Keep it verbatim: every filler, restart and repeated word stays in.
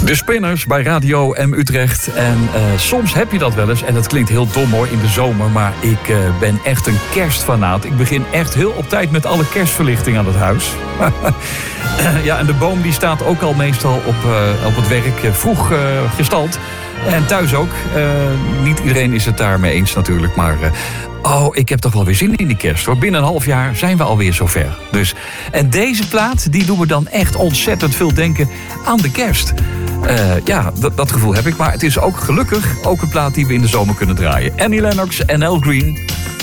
De Spinners bij Radio M Utrecht. En uh, soms heb je dat wel eens. En dat klinkt heel dom hoor in de zomer. Maar ik uh, ben echt een kerstfanaat. Ik begin echt heel op tijd met alle kerstverlichting aan het huis. Ja, en de boom die staat ook al meestal op, uh, op het werk uh, vroeg uh, gestald. En thuis ook. Uh, niet iedereen is het daarmee eens natuurlijk. Maar uh, oh, ik heb toch wel weer zin in die kerst hoor. Binnen een half jaar zijn we alweer zover. Dus, en deze plaat die doen we dan echt ontzettend veel denken aan de kerst. Uh, ja, d- dat gevoel heb ik. Maar het is ook gelukkig ook een plaat die we in de zomer kunnen draaien. Annie Lennox en Al Green.